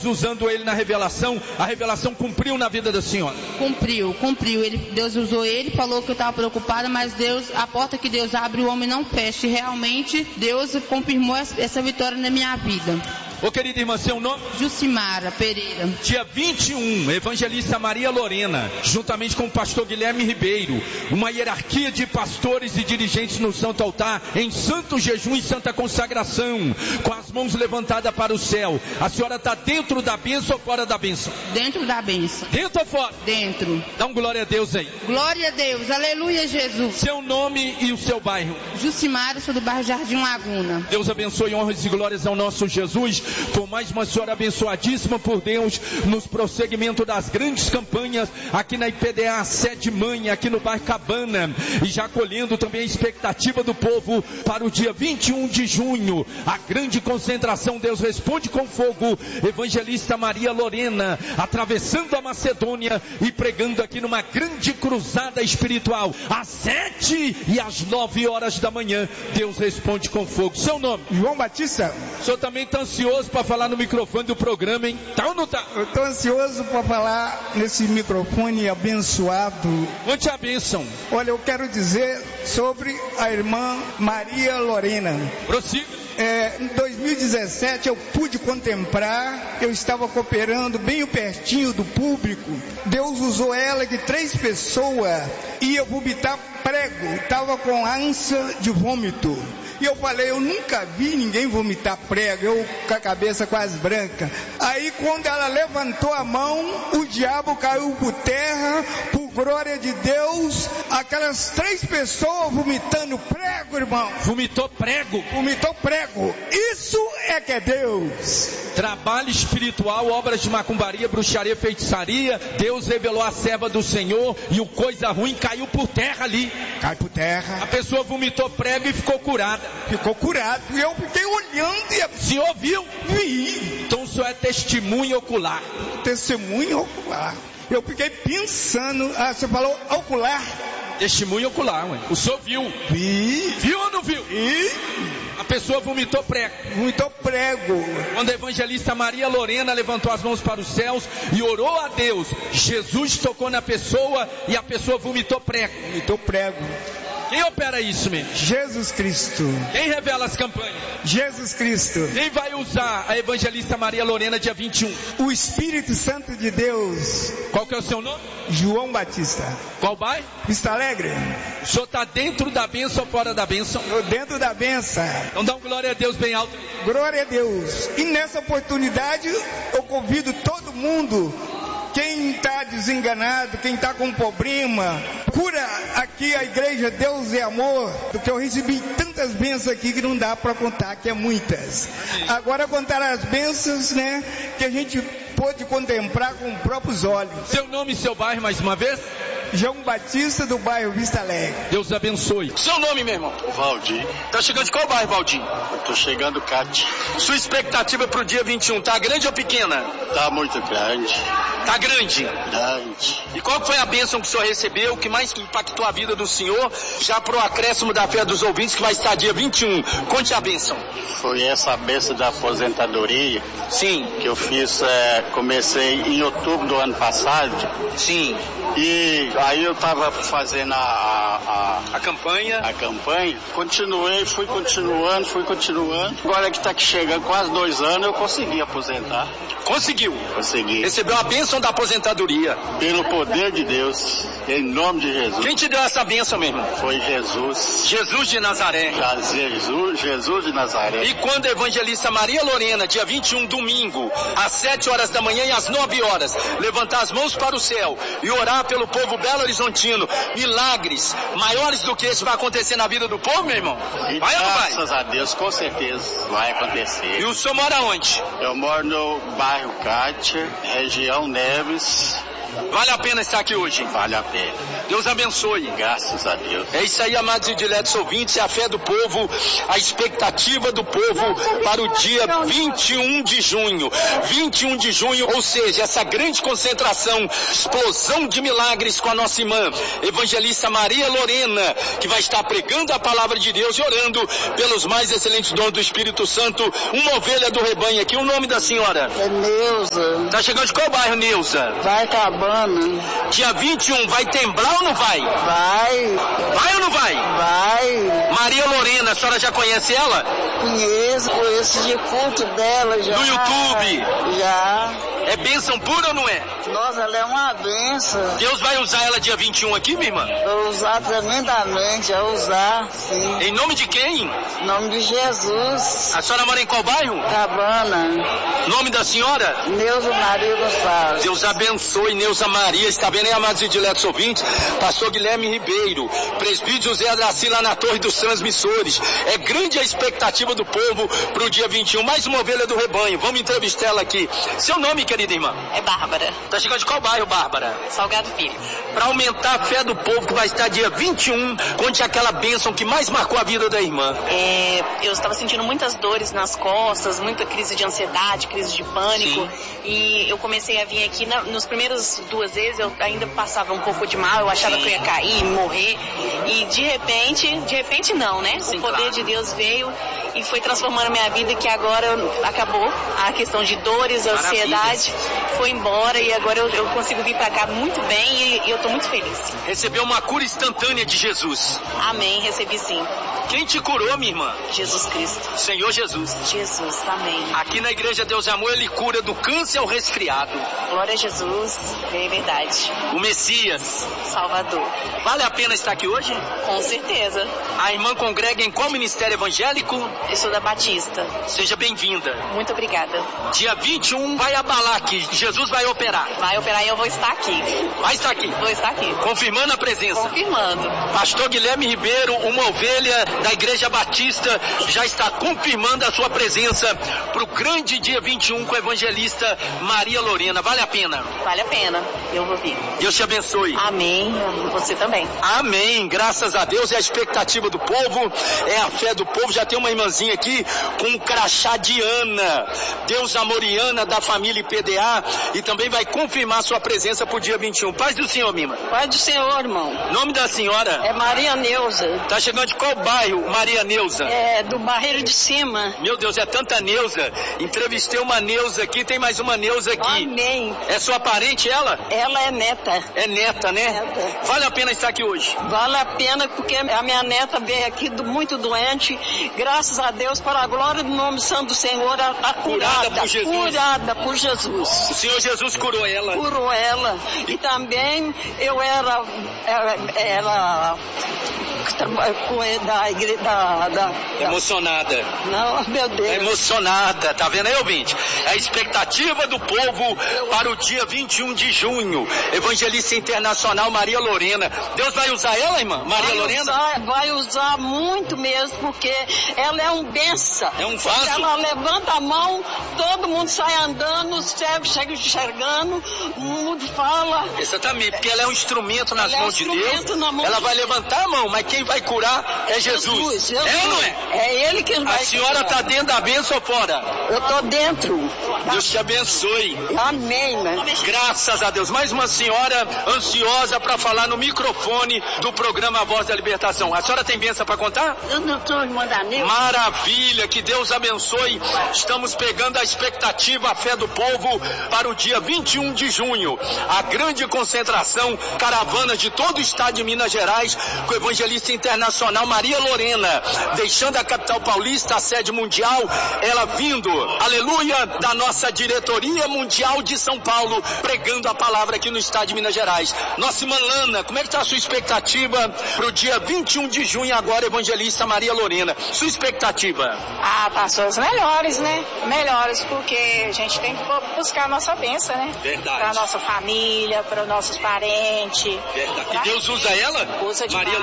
Deus usando ele na revelação, a revelação cumpriu na vida da senhora? Cumpriu. Deus usou ele, falou que eu estava preocupada, mas a porta que Deus abre, o homem não fecha. E realmente, Deus confirmou essa vitória na minha vida. Ô querida irmã, seu nome? Jucimara Pereira. Dia 21, evangelista Maria Lorena, juntamente com o pastor Guilherme Ribeiro, uma hierarquia de pastores e dirigentes no Santo Altar, em santo jejum e santa consagração, com as mãos levantadas para o céu. A senhora está dentro da bênção ou fora da bênção? Dentro da bênção. Dentro ou fora? Dentro. Dá um glória a Deus aí. Glória a Deus, aleluia Jesus. Seu nome e o seu bairro? Jucimara, sou do bairro Jardim Laguna. Deus abençoe, honras e glórias ao nosso Jesus, por mais uma senhora abençoadíssima por Deus, nos prosseguimento das grandes campanhas, aqui na IPDA Sede Mãe, aqui no bairro Cabana, e já colhendo também a expectativa do povo para o dia 21 de junho, a grande concentração Deus Responde com Fogo, evangelista Maria Lorena, atravessando a Macedônia e pregando aqui numa grande cruzada espiritual, às 7 e às 9 horas da manhã, Deus Responde com Fogo. Seu nome? João Batista. O senhor também está ansioso para falar no microfone do programa, hein? Tá ou não tá? Eu estou ansioso para falar nesse microfone abençoado. Conte a bênção. Olha, eu quero dizer sobre a irmã Maria Lorena. Prossiga. Em 2017 eu pude contemplar, eu estava cooperando bem pertinho do público. Deus usou ela que 3 pessoas iam vomitar prego, estava com ânsia de vômito. E eu falei, eu nunca vi ninguém vomitar prego, eu com a cabeça quase branca. Aí quando ela levantou a mão, o diabo caiu por terra, por glória de Deus, aquelas 3 pessoas vomitando prego, irmão. Vomitou prego? Vomitou prego. Isso é que é Deus. Trabalho espiritual, obras de macumbaria, bruxaria, feitiçaria. Deus revelou a serva do Senhor e o coisa ruim caiu por terra ali. Cai por terra. A pessoa vomitou prego e ficou curada. Ficou curado. E eu fiquei olhando e... O senhor viu? Vi. Então o senhor é testemunho ocular. Testemunho ocular. Eu fiquei pensando, você falou ocular? Testemunho ocular, ué. O senhor viu? Vi. Viu ou não viu? Vi. A pessoa vomitou prego. Vomitou prego. Quando a evangelista Maria Lorena levantou as mãos para os céus e orou a Deus, Jesus tocou na pessoa e a pessoa vomitou prego. Vomitou prego. Quem opera isso mesmo? Jesus Cristo. Quem revela as campanhas? Jesus Cristo. Quem vai usar a evangelista Maria Lorena dia 21? O Espírito Santo de Deus. Qual que é o seu nome? João Batista. Qual bairro? Vista Alegre. O senhor está dentro da bênção ou fora da bênção? Estou dentro da bênção. Então dá um glória a Deus bem alto. Glória a Deus. E nessa oportunidade eu convido todo mundo. Quem está desenganado, quem está com problema, cura aqui a igreja Deus é Amor, porque eu recebi tantas bênçãos aqui que não dá para contar, que é muitas. Agora contar as bênçãos, né, que a gente pôde contemplar com os próprios olhos. Seu nome e seu bairro mais uma vez? João Batista, do bairro Vista Alegre. Deus abençoe. Seu nome, meu irmão? Valdir. Tá chegando de qual bairro, Valdir? Eu tô chegando, Cate. Sua expectativa pro dia 21, tá grande ou pequena? Tá muito grande. Tá grande? Grande. E qual foi a bênção que o senhor recebeu, que mais impactou a vida do senhor, já pro acréscimo da fé dos ouvintes, que vai estar dia 21? Conte a bênção. Foi essa bênção da aposentadoria. Sim. Que eu fiz, comecei em outubro do ano passado. Sim. E aí eu tava fazendo a campanha. A campanha. Continuei, fui continuando. Agora que tá aqui chegando quase 2 anos, eu consegui aposentar. Conseguiu? Consegui. Recebeu a bênção da aposentadoria. Pelo poder de Deus, em nome de Jesus. Quem te deu essa bênção, meu irmão? Foi Jesus. Jesus de Nazaré. Jesus de Nazaré. E quando a evangelista Maria Lorena, dia 21, domingo, às 7 horas da manhã e às 9 horas, levantar as mãos para o céu e orar pelo povo Belo Horizontino, milagres maiores do que esse vai acontecer na vida do povo, meu irmão? Vai ou não vai? Graças a Deus, com certeza vai acontecer. E o senhor mora onde? Eu moro no bairro Cátia, região Neves, Vale a pena estar aqui hoje? Vale a pena. Deus abençoe. Graças a Deus. É isso aí, amados e diletos ouvintes, é a fé do povo, a expectativa do povo para o dia 21 de junho. 21 de junho, ou seja, essa grande concentração, explosão de milagres com a nossa irmã, evangelista Maria Lorena, que vai estar pregando a palavra de Deus e orando pelos mais excelentes dons do Espírito Santo, uma ovelha do rebanho aqui. O nome da senhora? É Neuza. Tá chegando de qual bairro, Neuza? Vai Cabana. Dia 21, vai temblar ou não vai? Vai. Vai ou não vai? Vai. Maria Lorena, a senhora já conhece ela? Conheço de culto dela já. No YouTube? Já. É bênção pura ou não é? Nossa, ela é uma benção. Deus vai usar ela dia 21 aqui, minha irmã? Vou usar tremendamente, a usar, sim. Em nome de quem? Em nome de Jesus. A senhora mora em qual bairro? Cabana. Nome da senhora? Neuza Maria Gonçalves. Deus abençoe, Neuza Maria. Está vendo aí, amados e diletos ouvintes? Pastor Guilherme Ribeiro, presbítero José Adraci lá na Torre dos Transmissores. É grande a expectativa do povo para o dia 21. Mais uma ovelha do rebanho. Vamos entrevistar ela aqui. Seu nome, querida irmã? É Bárbara. Tá chegando de qual bairro, Bárbara? Salgado Filho. Para aumentar a fé do povo que vai estar dia 21, conte aquela bênção que mais marcou a vida da irmã. Eu estava sentindo muitas dores nas costas, muita crise de ansiedade, crise de pânico. Sim. E eu comecei a vir aqui, nos primeiros 2 vezes eu ainda passava um pouco de mal, eu achava que eu ia cair, morrer. E de repente não, né? Sim, o poder claro. de Deus veio e foi transformando a minha vida, que agora acabou a questão de dores, ansiedade, foi embora e agora eu consigo vir pra cá muito bem e eu tô muito feliz. Recebeu uma cura instantânea de Jesus. Amém, recebi sim. Quem te curou, minha irmã? Jesus Cristo. Senhor Jesus. Jesus, amém. Aqui na Igreja Deus é Amor, Ele cura do câncer ao resfriado. Glória a Jesus, é verdade. O Messias. Salvador. Vale a pena estar aqui hoje? Com certeza. A irmã congrega em qual ministério evangélico? Eu sou da Batista. Seja bem-vinda. Muito obrigada. Dia 21 vai abalar aqui. Jesus vai operar. Vai operar e eu vou estar aqui. Vai estar aqui. Vou estar aqui. Confirmando a presença. Confirmando. Pastor Guilherme Ribeiro, uma ovelha da Igreja Batista, já está confirmando a sua presença para o grande dia 21 com a evangelista Maria Lorena. Vale a pena? Vale a pena. Eu vou vir. Deus te abençoe. Amém. Você também. Amém. Graças a Deus. É a expectativa do povo, é a fé do povo. Já tem uma irmãzinha aqui com um crachá de Ana. Deus Amoriana da família PDA, e também vai confirmar sua presença para o dia 21. Paz do Senhor, Mima. Pai do Senhor, irmão. Nome da senhora? É Maria Neuza. Tá chegando de qual bairro, Maria Neuza? É do Barreiro de Cima. Meu Deus, é tanta Neuza. Entrevistei uma Neuza aqui, tem mais uma Neuza aqui. Amém. É sua parente ela? Ela é neta. É neta, né? Neta. Vale a pena estar aqui hoje? Vale a pena porque a minha neta veio aqui muito doente. Graças a Deus, para a glória do nome santo do Senhor, a curada por Jesus. Curada por Jesus. O Senhor Jesus curou ela. Curou ela. E também eu era da igreja Emocionada. Não, meu Deus. Emocionada, tá vendo aí, ouvinte? É a expectativa do povo para o dia 21 de junho. Evangelista Internacional Maria Lorena. Deus vai usar ela, irmã? Maria Lorena? Vai usar muito mesmo, porque ela é um benção. É um vaso. Ela levanta a mão, todo mundo sai andando, o cego chega enxergando, o mundo fala. Exatamente, porque ela é um instrumento nas mãos de Deus. Ela vai levantar a mão, mas quem vai curar é Jesus. É ou não é? É Ele que vai curar. A senhora está dentro da bênção ou fora? Eu estou dentro. Deus te abençoe. Amém, mano. Graças a Deus. Mais uma senhora ansiosa para falar no microfone do programa Voz da Libertação. A senhora tem bênção para contar? Eu não sou irmã da Neuza. Maravilha, que Deus abençoe. Estamos pegando a expectativa, a fé do povo para o dia 21 de junho. A grande concentração, caravanas de todo o estado de Minas Gerais, com o evangelista internacional Maria Lorena, deixando a capital paulista, a sede mundial, ela vindo, aleluia, da nossa diretoria mundial de São Paulo, pregando a palavra aqui no estado de Minas Gerais. Nossa irmã Lana, como é que está a sua expectativa para o dia 21 de junho agora, evangelista Maria Lorena? Sua expectativa? Pastor, as melhores, né? Melhores, porque a gente tem que buscar a nossa bênção, né? Verdade. Para a nossa família, para os nossos parentes. Verdade. E Deus usa ela? Usa demais. Maria Lorena?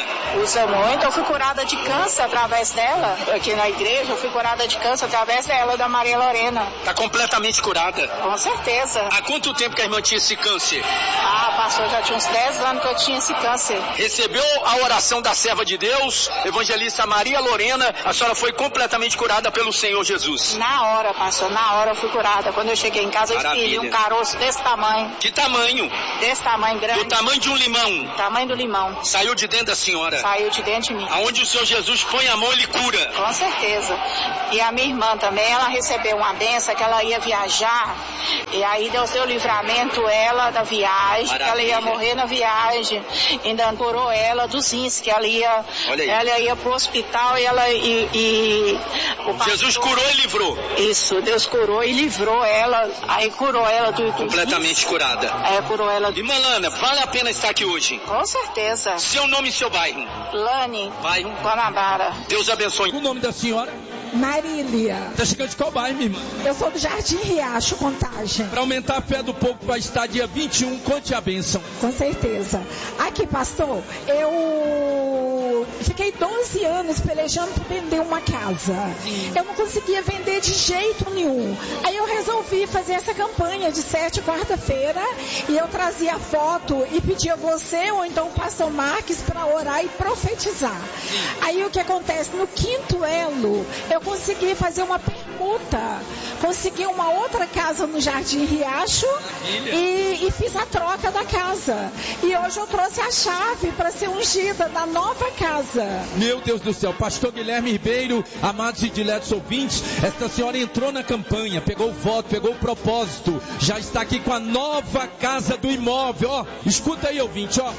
Usa muito. Eu fui curada de câncer através dela. Aqui na igreja, eu fui curada de câncer através dela, da Maria Lorena. Tá completamente curada? Com certeza. Há quanto tempo que a irmã tinha esse câncer? Pastor, já tinha uns 10 anos que eu tinha esse câncer. Recebeu a oração da serva de Deus, evangelista Maria Lorena, a senhora foi completamente curada pelo Senhor Jesus. Na hora, pastor, na hora eu fui curada. Quando eu cheguei em casa, eu escolhi um caroço desse tamanho. Que tamanho? Desse tamanho, grande. Do tamanho de um limão. Tamanho do limão. Saiu de dentro da senhora? Saiu de dentro de mim. Aonde o Senhor Jesus põe a mão, Ele cura. Com certeza. E a minha irmã também, ela recebeu uma benção que ela ia viajar, e aí Deus deu livramento ela da viagem. Maravilha. Ela ia morrer na viagem, ainda curou ela dos rins, que ela ia pro hospital e Jesus curou e livrou. Isso, Deus curou e livrou ela, aí curou ela do completamente curada. Curou ela. Irmã Lana, vale a pena estar aqui hoje? Com certeza. Seu nome e seu bairro? Lani. Bairro? Guanabara. Deus abençoe. O nome da senhora? Marília. Tá chegando de qual bairro, minha irmã? Eu sou do Jardim Riacho, Contagem. Para aumentar a fé do povo, vai estar dia 21, conte a bênção. Com certeza. Aqui, pastor, eu fiquei 12 anos pelejando para vender uma casa. Eu não conseguia vender de jeito nenhum. Aí eu resolvi fazer essa campanha de 7 quarta-feira, e eu trazia foto e pedia você ou então o pastor Marques para orar e profetizar. Aí o que acontece? No quinto elo, eu consegui fazer uma permuta, consegui uma outra casa no Jardim Riacho e fiz a troca da casa. E hoje eu trouxe a chave para ser ungida da nova casa. Meu Deus do céu, pastor Guilherme Ribeiro, amados e diletos ouvintes, esta senhora entrou na campanha, pegou o voto, pegou o propósito, já está aqui com a nova casa do imóvel, ó, escuta aí, ouvinte, ó.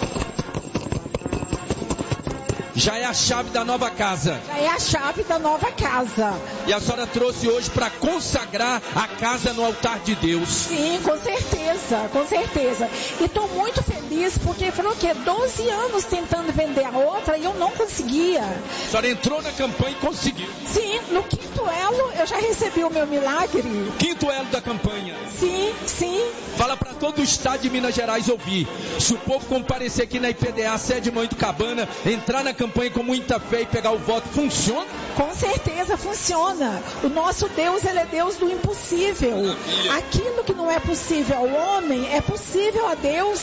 Já é a chave da nova casa. Já é a chave da nova casa. E a senhora trouxe hoje para consagrar a casa no altar de Deus. Sim, com certeza, com certeza. E estou muito feliz porque foram o quê? 12 anos tentando vender a outra e eu não conseguia. A senhora entrou na campanha e conseguiu. Sim, no quinto elo eu já recebi o meu milagre. Quinto elo da campanha. Sim, sim. Fala para todo o estado de Minas Gerais ouvir. Se o povo comparecer aqui na IPDA, sede Mãe do Cabana, entrar na campanha com muita fé e pegar o voto, funciona? Com certeza funciona. O nosso Deus, ele é Deus do impossível. Aquilo que não é possível ao homem, é possível a Deus.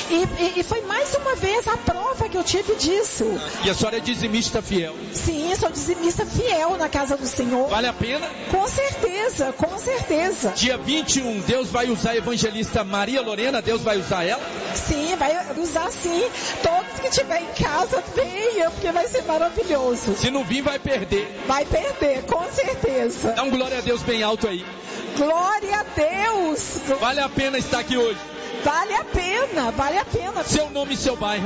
E foi mais uma vez a prova que eu tive disso. E a senhora é dizimista fiel? Sim, sou dizimista fiel na casa do Senhor. Vale a pena? Com certeza, com certeza. Dia 21, Deus vai usar a evangelista Maria Lorena? Deus vai usar ela? Sim, vai usar sim. Todos que estiver em casa, venham, porque vai ser maravilhoso. Se não vir, vai perder. Vai perder, com certeza. Dá um glória a Deus bem alto aí. Glória a Deus. Vale a pena estar aqui hoje. Vale a pena, vale a pena. Seu nome e seu bairro?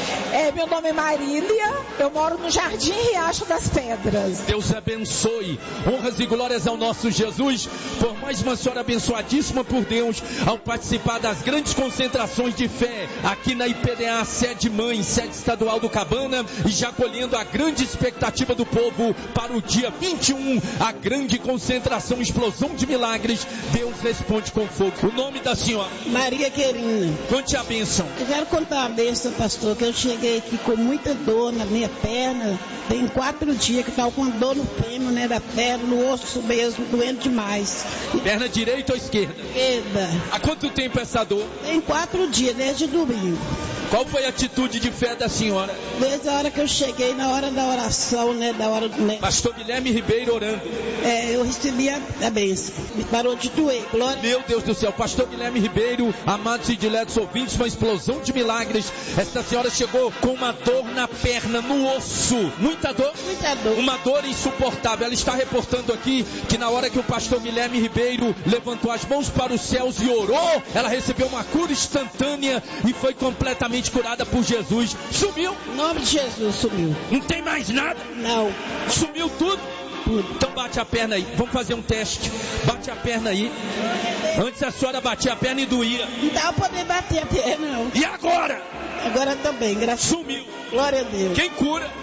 Meu nome é Marília, eu moro no Jardim Riacho das Pedras. Deus abençoe, honras e glórias ao nosso Jesus, por mais uma senhora abençoadíssima por Deus, ao participar das grandes concentrações de fé, aqui na IPDA, sede mãe, sede estadual do Cabana, e já colhendo a grande expectativa do povo para o dia 21, a grande concentração, explosão de milagres. Deus responde com fogo. O nome da senhora? Maria Querina. Conte a bênção. Eu quero contar a bênção, pastor, que eu cheguei aqui com muita dor na minha perna. Tem 4 dias que eu estava com uma dor no fêmur, né, da perna, no osso mesmo, doendo demais. Perna direita ou esquerda? Esquerda. Há quanto tempo essa dor? Tem 4 dias, desde domingo. Qual foi a atitude de fé da senhora? Desde a hora que eu cheguei, na hora da oração, né, Pastor Guilherme Ribeiro orando. Eu recebi a bênção. Me parou de doer. Glória. Meu Deus do céu, Pastor Guilherme Ribeiro, amados e diletos ouvintes, uma explosão de milagres. Esta senhora chegou com uma dor na perna, no osso. Muita dor? Muita dor. Uma dor insuportável. Ela está reportando aqui que na hora que o pastor Guilherme Ribeiro levantou as mãos para os céus e orou, ela recebeu uma cura instantânea e foi completamente curada por Jesus. Sumiu? Em nome de Jesus, sumiu. Não tem mais nada? Não. Sumiu tudo? Então bate a perna aí, vamos fazer um teste. Bate a perna aí. Antes a senhora batia a perna e doía. Não dá pra poder bater a perna, não. E agora? Agora também, graças a Deus. Sumiu. Glória a Deus. Quem cura?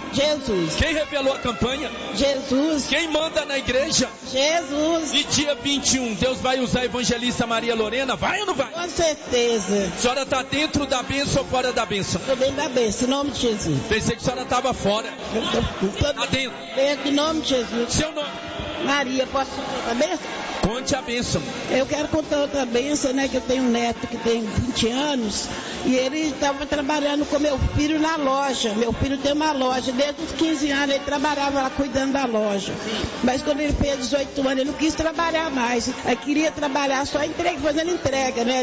Jesus. Quem revelou a campanha? Jesus. Quem manda na igreja? Jesus. E dia 21, Deus vai usar a evangelista Maria Lorena? Vai ou não vai? Com certeza. A senhora está dentro da bênção ou fora da bênção? Estou dentro da bênção, em nome de Jesus. Pensei que a senhora estava fora. Está dentro. Dentro, em nome de Jesus. Seu nome? Maria, posso contar a bênção? Conte a bênção. Eu quero contar outra bênção, né? Que eu tenho um neto que tem 20 anos e ele estava trabalhando com meu filho na loja. Meu filho tem uma loja. Desde os 15 anos ele trabalhava lá cuidando da loja. Mas quando ele fez 18 anos, ele não quis trabalhar mais. Ele queria trabalhar só fazendo entrega, né?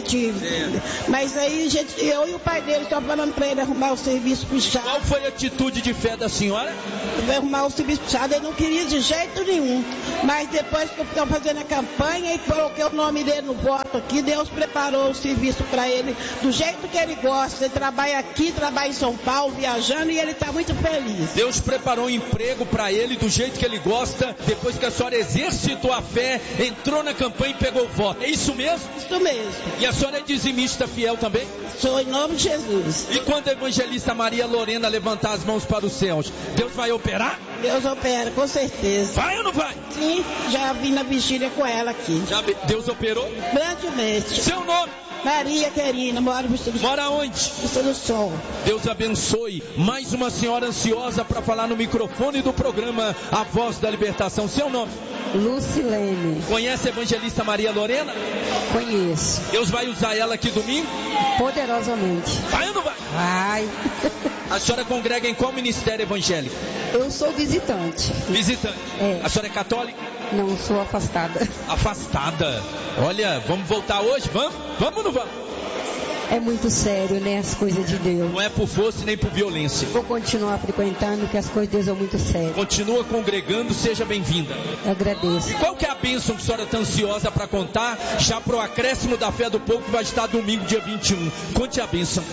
Mas aí, gente, eu e o pai dele estão falando para ele arrumar o serviço puxado. Qual foi a atitude de fé da senhora? Ele vai arrumar o serviço puxado. Ele não queria de jeito nenhum. Mas depois que eu estou fazendo a campanha e coloquei o nome dele no voto aqui, Deus preparou o serviço para ele do jeito que ele gosta. Ele trabalha aqui, trabalha em São Paulo, viajando, e ele está muito feliz. Deus preparou um emprego para ele do jeito que ele gosta, depois que a senhora exercitou a fé, entrou na campanha e pegou o voto. É isso mesmo? Isso mesmo. E a senhora é dizimista fiel também? Sou, em nome de Jesus. E quando a evangelista Maria Lorena levantar as mãos para os céus, Deus vai operar? Deus opera, com certeza. Vai ou não vai? Sim, já vim na vigília com ela aqui. Deus operou? Grandemente. Seu nome? Maria Querina, mora no Sul. Mora onde? No Sol. Deus abençoe. Mais uma senhora ansiosa para falar no microfone do programa A Voz da Libertação. Seu nome? Lucilene. Conhece a evangelista Maria Lorena? Conheço. Deus vai usar ela aqui domingo? Poderosamente. Vai ou não vai? Vai. A senhora congrega em qual ministério evangélico? Eu sou visitante. Visitante? É. A senhora é católica? Não, sou afastada. Afastada? Olha, vamos voltar hoje? Vamos? Vamos ou não vamos? É muito sério, né? As coisas de Deus. Não é por força nem por violência. Vou continuar frequentando, que as coisas de Deus são muito sérias. Continua congregando, seja bem-vinda. Agradeço. E qual que é a bênção que a senhora está ansiosa para contar, já para o acréscimo da fé do povo que vai estar domingo, dia 21? Conte a bênção.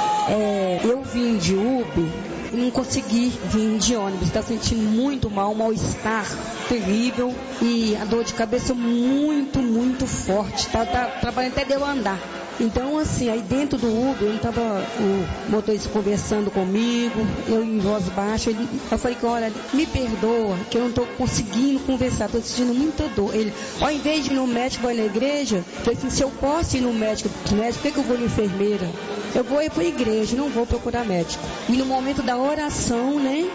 Eu vim de Uber, não consegui vir de ônibus. Está sentindo muito mal, um mal-estar terrível e a dor de cabeça muito, muito forte. Tá trabalhando até de eu andar. Então, assim, aí dentro do Uber, estava o motorista conversando comigo, eu em voz baixa, eu falei que, olha, me perdoa, que eu não estou conseguindo conversar, estou sentindo muita dor. Ele, ao invés de ir no médico, vai na igreja, eu falei assim, se eu posso ir no médico, por que eu vou na enfermeira? Eu vou ir para a igreja, não vou procurar médico. E no momento da oração, né?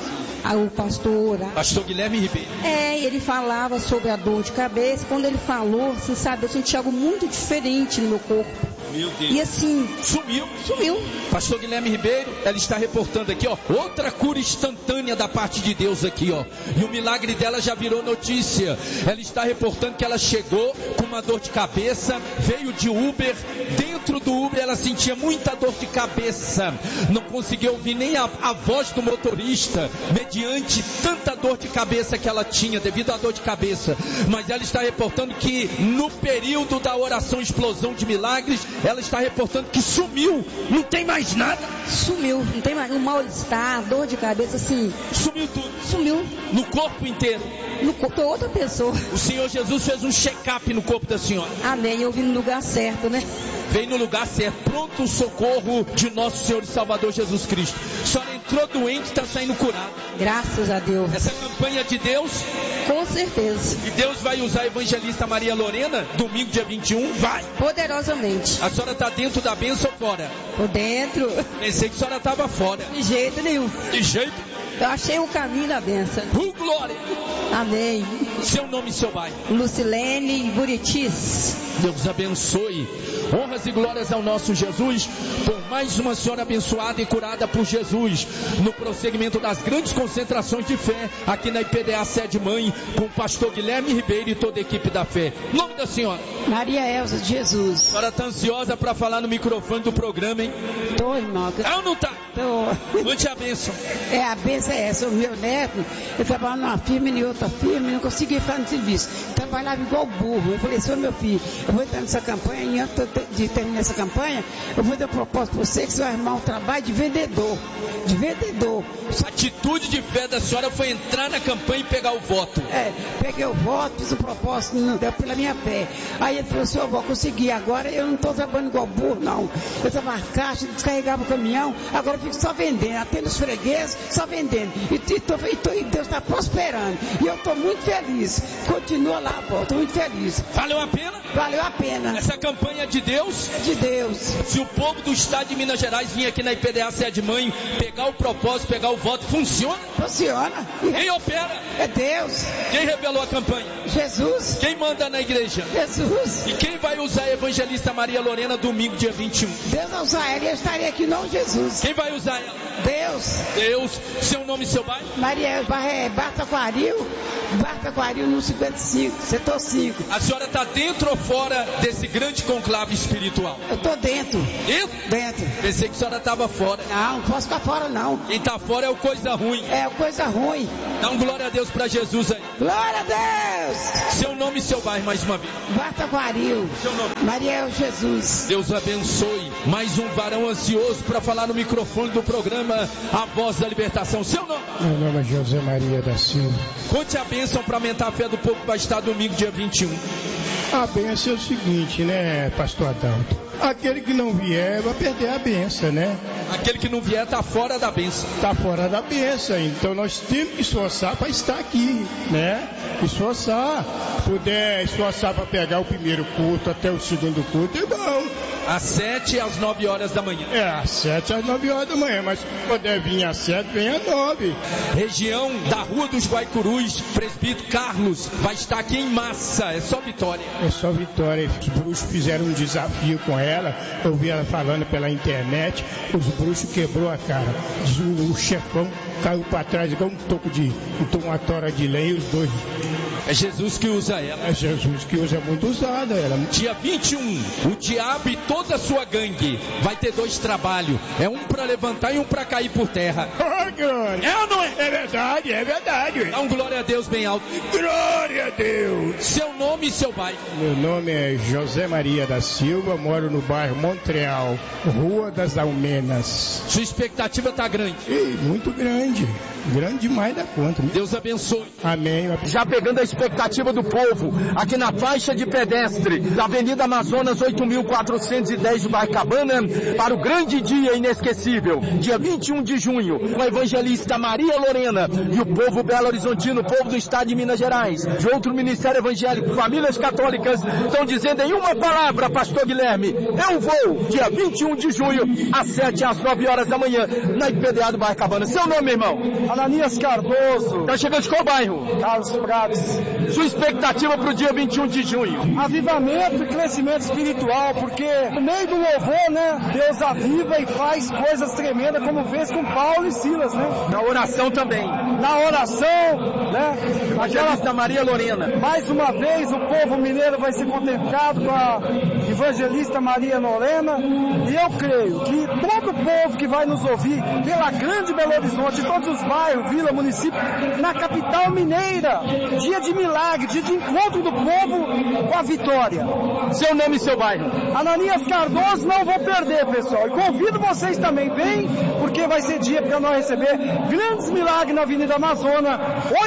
O pastor Guilherme Ribeiro. Ele falava sobre a dor de cabeça. Quando ele falou, você sabe, eu senti algo muito diferente no meu corpo. Meu Deus. E assim, sumiu. Pastor Guilherme Ribeiro, ela está reportando aqui, ó, outra cura instantânea da parte de Deus aqui, ó. E o milagre dela já virou notícia. Ela está reportando que ela chegou com uma dor de cabeça, veio de Uber, dentro do Uber ela sentia muita dor de cabeça. Não conseguia ouvir nem a voz do motorista, mediante tanta dor de cabeça que ela tinha, devido à dor de cabeça. Mas ela está reportando que no período da oração Explosão de Milagres, ela está reportando que sumiu, não tem mais nada. Sumiu, não tem mais, um mal-estar, dor de cabeça, assim. Sumiu tudo. Sumiu. No corpo inteiro. No corpo de outra pessoa. O Senhor Jesus fez um check-up no corpo da senhora. Amém, eu vim no lugar certo, né? Veio no lugar certo, pronto o socorro de nosso Senhor e Salvador Jesus Cristo. A senhora entrou doente e está saindo curada. Graças a Deus. Essa campanha de Deus? Com certeza. E Deus vai usar a evangelista Maria Lorena, domingo dia 21? Vai. Poderosamente. A senhora está dentro da bênção ou fora? Tô dentro. Pensei que a senhora estava fora. De jeito nenhum. De jeito? Eu achei o caminho da bênção. Glória. Amém. Seu nome e seu bairro? Lucilene Buritis. Deus abençoe. Honras e glórias ao nosso Jesus, por mais uma senhora abençoada e curada por Jesus, no prosseguimento das grandes concentrações de fé, aqui na IPDA Sede Mãe, com o pastor Guilherme Ribeiro e toda a equipe da fé. Nome da senhora? Maria Elza de Jesus. A senhora está ansiosa para falar no microfone do programa, hein? Tô, irmão. Tá ou não tá? Tô. Conte a bênção. A bênção é essa. O meu neto, eu trabalhava numa firma e em outra firma e não conseguia ficar no serviço. Trabalhava igual burro. Eu falei, senhor, meu filho, eu vou entrar nessa campanha e antes de terminar essa campanha, eu vou dar um propósito para você que você vai arrumar um trabalho de vendedor. De vendedor. A atitude de fé da senhora foi entrar na campanha e pegar o voto. Peguei o voto, fiz o propósito, não deu pela minha fé. Aí ele falou, senhor, eu vou conseguir. Agora eu não estou trabalhando igual burro, não. Eu estava na caixa, descarregava o caminhão, agora eu fico só vendendo, até nos fregueses, só vendendo. E Deus está prosperando. E eu estou muito feliz. Continua lá, pô, estou muito feliz. Valeu a pena? Valeu a pena. Essa campanha é de Deus? É de Deus. Se o povo do estado de Minas Gerais vir aqui na IPDA Sede Mãe, pegar o propósito, pegar o voto, funciona? Funciona. Quem opera? É Deus. Quem revelou a campanha? Jesus. Quem manda na igreja? Jesus. E quem vai usar a evangelista Maria Lorena domingo, dia 21? Deus vai usar ela, eu estarei aqui, não Jesus. Quem vai usar ela? Deus. Deus. Seu nome e seu bairro? Maria, Bartaquaril no 55, setor 5. A senhora está dentro ou fora desse grande conclave espiritual? Eu estou dentro. Dentro? Dentro. Pensei que a senhora estava fora. Não posso ficar fora não. Quem está fora é o coisa ruim. É o coisa ruim. Dá um glória a Deus para Jesus aí. Glória a Deus. Seu nome e seu bairro mais uma vez. Bartaquaril. Seu nome? Maria Jesus. Deus abençoe. Mais um varão ansioso para falar no microfone do programa A Voz da Libertação. Seu nome? Meu nome é José Maria da Silva. Conte a bênção para aumentar a fé do povo que vai estar domingo, dia 21. A bênção é o seguinte, né, pastor Adalto? Aquele que não vier vai perder a bênção, né? Aquele que não vier está fora da bênção. Está fora da bênção. Então nós temos que esforçar para estar aqui, né? Esforçar. Puder esforçar para pegar o primeiro culto até o segundo culto, é bom. Às 7 às 9 horas da manhã. É, às 7 às 9 horas da manhã, mas se puder vir às 7, vem às 9. Região da Rua dos Guaicurus, presbítero Carlos, vai estar aqui em massa, é só vitória. É só vitória. Os bruxos fizeram um desafio com ela, eu vi ela falando pela internet, os bruxos quebrou a cara. O chefão caiu para trás igual uma tora de lenha, os dois. É Jesus que usa ela. É Jesus que usa, muito usada ela. Dia 21, o diabo e toda a sua gangue vai ter 2 trabalhos. É um para levantar e um para cair por terra. É ou não é? É verdade, é verdade. Dá um glória a Deus bem alto. Glória a Deus. Seu nome e seu bairro? Meu nome é José Maria da Silva, moro no bairro Montreal, Rua das Almenas. Sua expectativa está grande? Muito grande. Grande demais da conta. Deus abençoe. Amém. Já pegando a expectativa do povo, aqui na faixa de pedestre da Avenida Amazonas 8.410 do bairro Cabana, para o grande dia inesquecível, dia 21 de junho, com a evangelista Maria Lorena e o povo Belo Horizontino, o povo do estado de Minas Gerais, de outro ministério evangélico, famílias católicas, estão dizendo em uma palavra, pastor Guilherme, eu vou, dia 21 de junho, às 7 às 9 horas da manhã, na IPDA do bairro Cabana. Seu nome, irmão? Ananias Cardoso. Tá chegando de qual bairro? Carlos Prados. Sua expectativa para o dia 21 de junho? Avivamento e crescimento espiritual, porque no meio do louvor, né, Deus aviva e faz coisas tremendas, como fez com Paulo e Silas, né? Na oração também. Na oração, né? Evangelista Maria Lorena. Mais uma vez o povo mineiro vai ser contemplado com a evangelista Maria Lorena, e eu creio que todo o povo que vai nos ouvir pela grande Belo Horizonte, todos os bairros, vila, município, na capital mineira, dia de milagre, dia de encontro do povo com a vitória. Seu nome e seu bairro? Ananias Cardoso, não vou perder, pessoal. E convido vocês também, vem, porque vai ser dia para nós receber grandes milagres na Avenida Amazonas,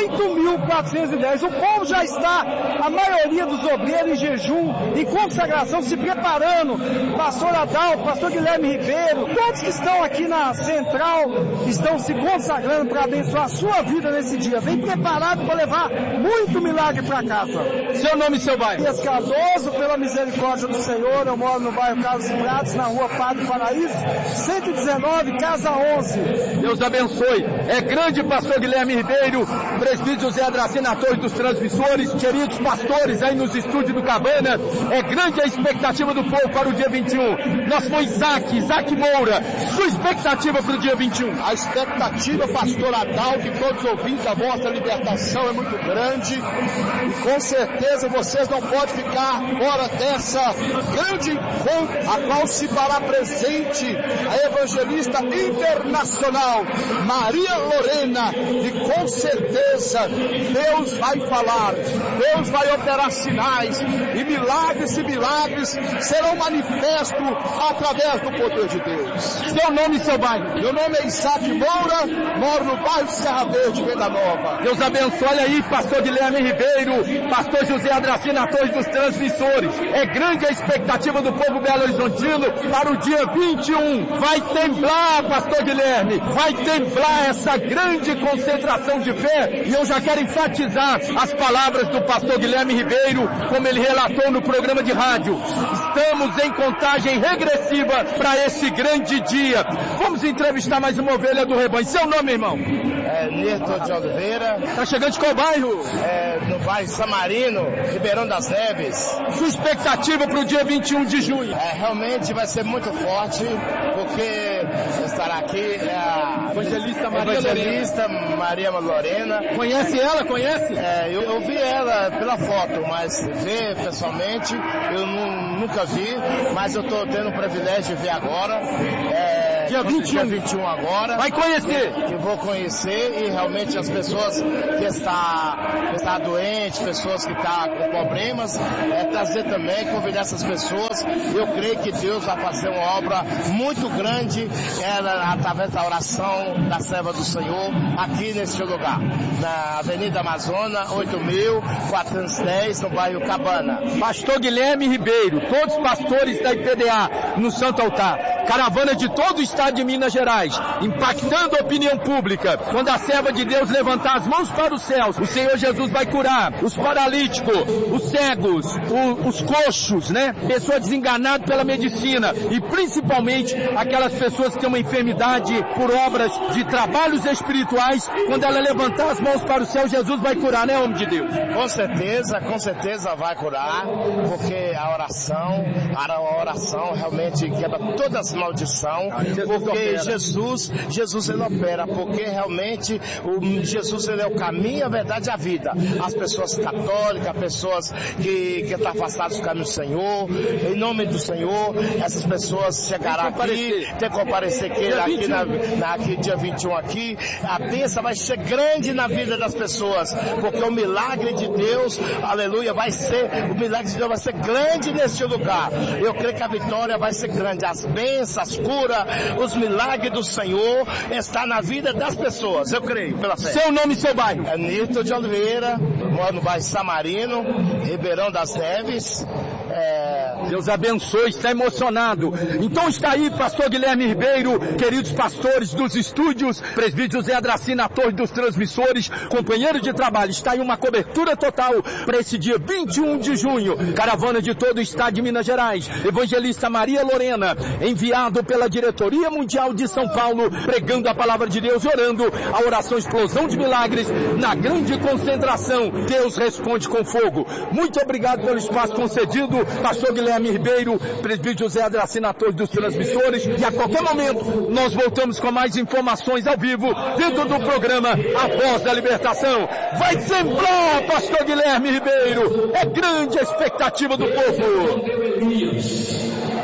8.410. O povo já está, a maioria dos obreiros em jejum, em consagração, se preparando. Pastor Adalto, pastor Guilherme Ribeiro, todos que estão aqui na central, estão se consagrando para abençoar a sua vida nesse dia. Vem preparado para levar muito milagre para casa. Seu nome e seu bairro? Ananias Cardoso, pela misericórdia do Senhor, eu moro no bairro Carlos Prados, na rua Padre Paraíso, 119, casa 11. Deus abençoe. É grande pastor Guilherme Ribeiro, presbítero José Adracena, ator dos transmissores, queridos pastores aí nos estúdios do Cabana. É grande a expectativa do povo para o dia 21. Nós foi Isaac Moura. Sua expectativa para o dia 21? A expectativa, pastor Adalto, que todos os ouvintes da Voz da Libertação é muito grande, e com certeza vocês não podem ficar fora dessa grande encontro, a qual se fará presente a evangelista internacional Maria Lorena, e com certeza Deus vai falar, Deus vai operar sinais, e milagres serão manifestos através do poder de Deus. Seu nome e seu bairro? Meu nome é Isaac Moura, moro no bairro Serra Verde, Venda Nova. Deus abençoe. Olha aí, pastor Guilherme Guilherme Ribeiro, pastor José Adraci na Torre dos Transmissores. É grande a expectativa do povo belo-horizontino para o dia 21. Vai temblar, pastor Guilherme, vai temblar essa grande concentração de fé. E eu já quero enfatizar as palavras do pastor Guilherme Ribeiro, como ele relatou no programa de rádio. Estamos em contagem regressiva para esse grande dia. Vamos entrevistar mais uma ovelha do rebanho. Seu nome, irmão? Nilton de Oliveira. Tá chegando de qual bairro? No bairro Samarino, Ribeirão das Neves. Sua expectativa para o dia 21 de junho? Realmente vai ser muito forte, porque estará aqui a evangelista Maria Lorena. Conhece ela? Conhece? Eu vi ela pela foto, mas ver pessoalmente eu nunca vi, mas eu estou tendo o privilégio de ver agora. Dia 21 agora. Vai conhecer? Eu vou conhecer e realmente as pessoas que estão doentes, pessoas que estão com problemas, trazer também, convidar essas pessoas. Eu creio que Deus vai fazer uma obra muito grande através da oração da serva do Senhor aqui neste lugar, na Avenida Amazonas, 8.410, no bairro Cabana. Pastor Guilherme Ribeiro, todos os pastores da IPDA no Santo Altar, caravana de todo o estado de Minas Gerais, impactando a opinião pública. Quando a serva de Deus levantar as mãos para os céus, o Senhor Jesus vai curar os paralíticos, os cegos, os coxos, né? Pessoas desenganadas pela medicina e principalmente aquelas pessoas que têm uma enfermidade por obras de trabalhos espirituais. Quando ela levantar as mãos para o céu, Jesus vai curar, né, homem de Deus? Com certeza vai curar, porque a oração realmente quebra todas as maldições, porque Jesus ele opera, porque realmente Jesus ele é o caminho, a verdade e a vida. As pessoas católicas, pessoas que estão afastadas do caminho do Senhor, em nome do Senhor, essas pessoas chegarão aqui, tem que comparecer aqui dia 21 aqui, a bênção vai ser grande na vida das pessoas, porque o milagre de Deus, aleluia, o milagre de Deus vai ser grande neste lugar. Eu creio que a vitória vai ser grande, as bênçãos, as curas, os milagres do Senhor está na vida das pessoas, eu creio, pela fé. Seu nome e seu bairro? Nilton de Oliveira, moro no bairro Samarino, Ribeirão das Neves. Deus abençoe, está emocionado. Então está aí, pastor Guilherme Ribeiro, queridos pastores dos estúdios, presbítero José Adraci na Torre dos Transmissores, companheiro de trabalho, está aí uma cobertura total para esse dia 21 de junho, caravana de todo o estado de Minas Gerais, evangelista Maria Lorena, enviado pela Diretoria Mundial de São Paulo, pregando a palavra de Deus, orando a oração Explosão de Milagres, na grande concentração, Deus responde com fogo. Muito obrigado pelo espaço concedido, pastor Guilherme Ribeiro, presbítero José Adraci na Torre dos Transmissores, e a qualquer momento nós voltamos com mais informações ao vivo dentro do programa A Voz da Libertação. Vai sembrar, pastor Guilherme Ribeiro, é grande a expectativa do povo.